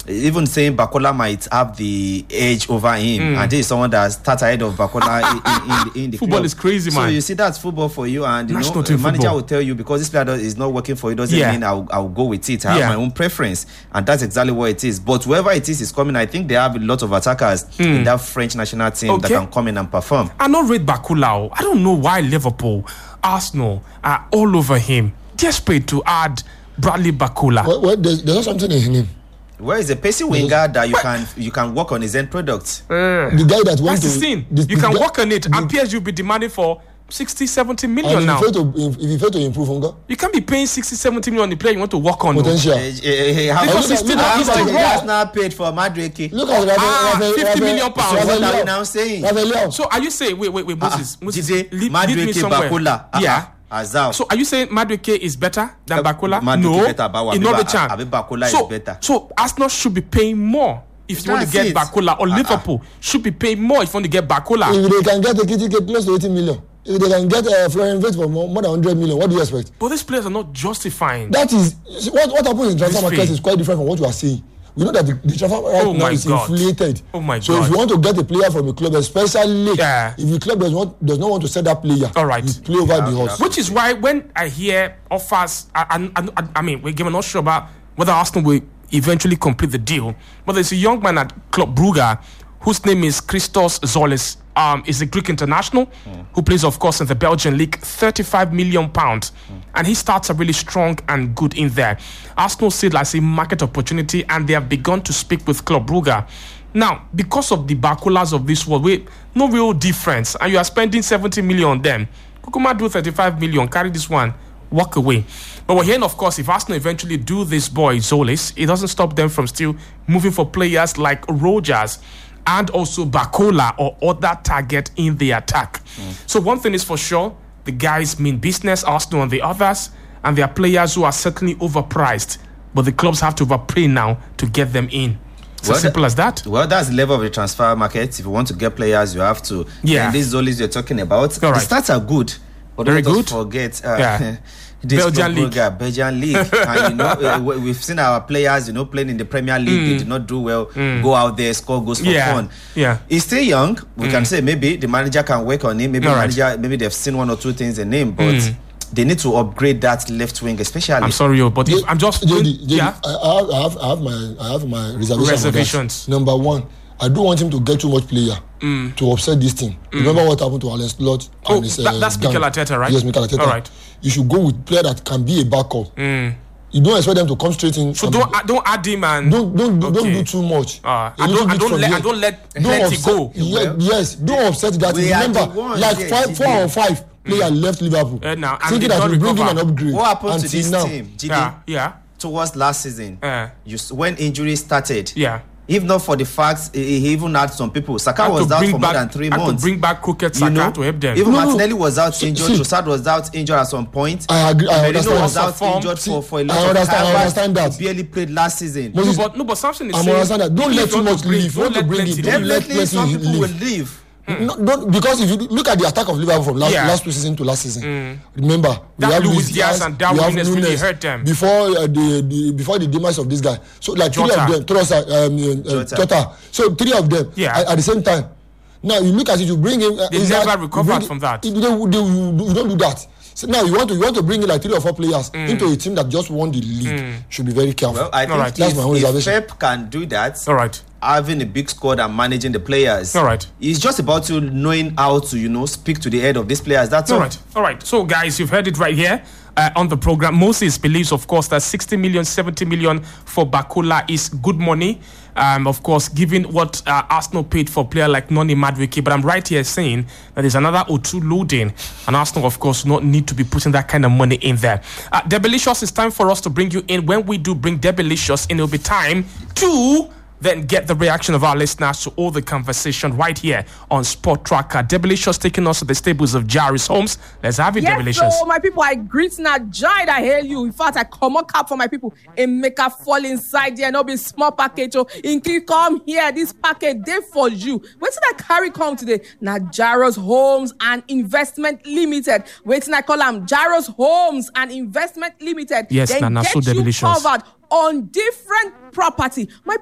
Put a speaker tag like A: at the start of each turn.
A: even saying Bakola might have the edge over him, and this is someone that starts ahead of Bakola in the
B: football
A: club.
B: is crazy, man.
A: So you see, that's football for you, and the manager
B: football
A: will tell you, because this player is not working for you, doesn't mean I'll go with it. I have my own preference, and that's exactly what it is. But whoever it is coming, I think they have a lot of attackers in that French national team that can come in and perform.
B: I don't rate Bakola. I don't know why Liverpool, Arsenal are all over him, desperate to add Bradley Bakola.
C: Well, there's not something in him.
A: Where is a pacey winger that you can work on his end product?
C: The guy that wants to...
B: That's the thing. You can work on it, and PSG will be demanding for 60, 70 million now.
C: If you fail to improve,
B: you can't be paying 60, 70 million on the player you want to work on.
C: Potential.
B: Because he's still
A: not paid for Madueke.
C: Look at
B: 50 million pounds.
A: So what are we now saying?
B: So are you saying, wait, Moses, lead me
A: Madueke
B: somewhere.
A: Bakola.
B: Yeah.
A: Azal.
B: So are you saying Madueke is better than Bakola?
A: No,
B: it's not the chance.
A: Bakola is better.
B: So Arsenal should be paying more if you want to get Bakola, or Liverpool should be paying more if you want to get Bakola.
C: If they can get a KTK close to 80 million, if they can get Florian Wirtz for more than 100 million, what do you expect?
B: But these players are not justifying.
C: That is what happens in transfer market is quite different from what you are saying. We know that the transfer right now is inflated.
B: Oh my God.
C: So if you want to get a player from a club, especially if the club does not want to sell that player,
B: all right,
C: you play over the horse.
B: Which is why when I hear offers, I mean, we're not sure about whether Arsenal will eventually complete the deal. But there's a young man at Club Brugge whose name is Christos Zolis. Is a Greek international who plays, of course, in the Belgian league, £35 million. And he starts a really strong and good in there. Arsenal see it as a market opportunity, and they have begun to speak with Club Brugge. Now, because of the Bakolas of this world, no real difference, and you are spending 70 million on them. Kukuma do 35 million, carry this one, walk away. But we're hearing, of course, if Arsenal eventually do this boy, Zolis, it doesn't stop them from still moving for players like Rogers and also Bakola or other target in the attack. So one thing is for sure, the guys mean business, Arsenal and the others, and there are players who are certainly overpriced, but the clubs have to overpay now to get them in. It's as simple as that.
A: Well, that's the level of the transfer market. If you want to get players, you have to. And these Zolis you're talking about, the stats are good. But
B: very good.
A: Forget this Belgian League. And we've seen our players, playing in the Premier League. They did not do well. Go out there, score goals for fun. He's still young. We can say maybe the manager can work on him. Maybe they've seen one or two things in him, but they need to upgrade that left wing, especially.
B: I'm sorry, but I'm just.
C: I have my reservations. Number one, I don't want him to get too much player to upset this team. Remember what happened to Alan Slot?
B: That's Mikel Arteta, right?
C: Yes, Mikel Arteta. All right. You should go with player that can be a backup. You don't expect them to come straight in.
B: So don't add him and
C: don't do too much.
B: I don't let it go.
C: Yes, don't upset that. Remember, like 4 or 5 players left Liverpool.
B: Now,
C: thinking that we bring in an upgrade.
A: What happened to this team?
B: GD?
A: Towards last season, when injuries started. If not for the facts, he even had some people. Saka was out for more than 3 months.
B: Had to bring back Crooked Saka to help them.
A: Even Martinelli was out injured. Trossard was out injured at some point.
C: I agree.
A: Merino was out injured for a lot of time.
C: I understand that.
A: He barely played last season.
B: But Samson is saying...
C: I understand that. Don't let too much leave. You want to bring it.
A: Definitely some people will leave.
C: Because if you look at the attack of Liverpool from last season to last season, remember
B: that Luis Diaz and Darwin Núñez really hurt them
C: before the demise of this guy. So like Jota. 3 of them, Jota. So 3 of them at the same time. Now you look at it, you bring him.
B: They never recovered from that.
C: You don't do that. So now you want to bring in like 3 or 4 players into a team that just won the league. Should be very careful.
A: Well, I think
C: that's my own reservation.
A: Pep can do that.
B: All right.
A: Having a big squad and managing the players.
B: All right.
A: It's just about you knowing how to, speak to the head of these players. That's all.
B: All right. So, guys, you've heard it right here on the program. Moses believes, of course, that 60 million, 70 million for Bakola is good money. Of course, given what Arsenal paid for a player like Noni Madueke. But I'm right here saying that there's another O2 loading. And Arsenal, of course, not need to be putting that kind of money in there. Debelicious, it's time for us to bring you in. When we do bring Debelicious in, it'll be time to... then get the reaction of our listeners to all the conversation right here on Sport Tracker. Debelicious taking us to the stables of Jaris Holmes. Let's have it, Debelicious.
D: So my people, I greet Najai, I hail you. In fact, I come on cap for my people and make a fall inside there. No be small package. In come here, this package there for you. Wait till I carry come today. Jaros Homes and Investment Limited. Wait till I call them Jaros Homes and Investment Limited.
B: Yes, Nana, so Debelicious.
D: Covered on different property. My